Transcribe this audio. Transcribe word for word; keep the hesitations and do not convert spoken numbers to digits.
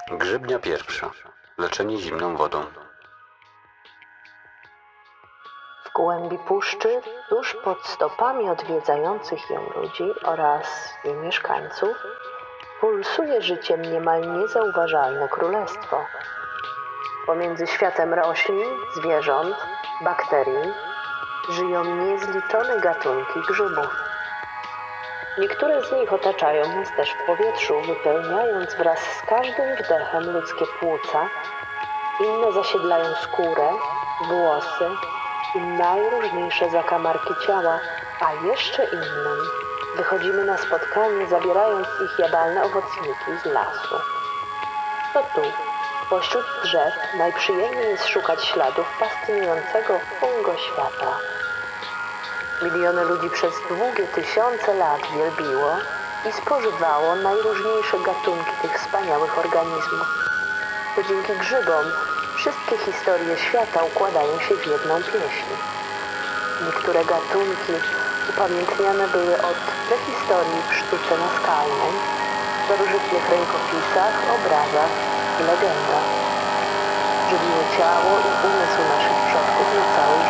Grzybnia pierwsza. Leczenie zimną wodą. W głębi puszczy, tuż pod stopami odwiedzających ją ludzi oraz jej mieszkańców, pulsuje życiem niemal niezauważalne królestwo. Pomiędzy światem roślin, zwierząt, bakterii żyją niezliczone gatunki grzybów. Niektóre z nich otaczają nas też w powietrzu, wypełniając wraz z każdym wdechem ludzkie płuca, inne zasiedlają skórę, włosy i najróżniejsze zakamarki ciała, a jeszcze innym wychodzimy na spotkanie, zabierając ich jadalne owocniki z lasu. To tu, pośród drzew, najprzyjemniej jest szukać śladów fascynującego fungoświata. Miliony ludzi przez długie tysiące lat wielbiło i spożywało najróżniejsze gatunki tych wspaniałych organizmów. To dzięki grzybom wszystkie historie świata układają się w jedną pieśń. Niektóre gatunki upamiętniane były od prehistorii w sztuce naskalnej, w starożytnych rękopisach, obrazach i legendach. Żywiły ciało i umysł naszych przodków na całej